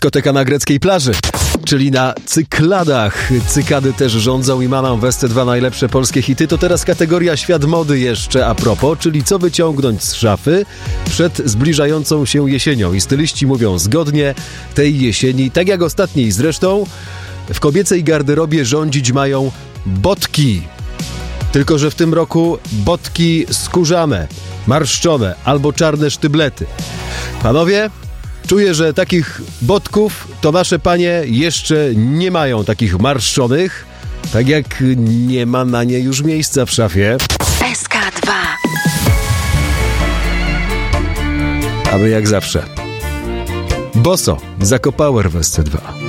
Dyskoteka na greckiej plaży, czyli na Cykladach. Cykady też rządzą i mam w SC2 najlepsze polskie hity. To teraz kategoria świat mody jeszcze a propos, czyli co wyciągnąć z szafy przed zbliżającą się jesienią. I styliści mówią zgodnie tej jesieni, tak jak ostatniej zresztą, w kobiecej garderobie rządzić mają botki. Tylko że w tym roku botki skórzane, marszczone albo czarne sztyblety. Panowie, czuję, że takich botków to nasze panie jeszcze nie mają, takich marszczonych, tak jak nie ma na nie już miejsca w szafie. SK2. A my jak zawsze boso, Zakopower w SC2.